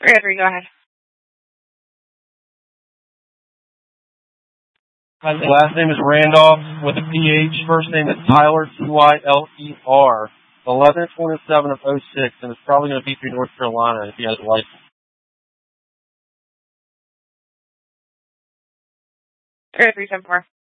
303, go ahead. Last name is Randolph with a PH. First name is Tyler, Tyler. 11/27 of 06, and it's probably going to be through North Carolina if he has a license. 30374.